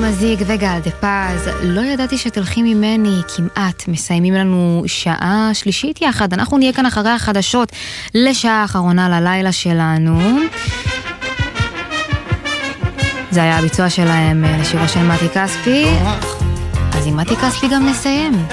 מזיג וגל דה פז, לא ידעתי שתלכי ממני, כמעט מסיימים לנו שעה שלישית יחד, אנחנו נהיה כאן אחרי החדשות לשעה האחרונה ללילה שלנו. זה היה הביצוע שלהם לשירה של מתי כספי, אז עם מתי כספי גם נסיים.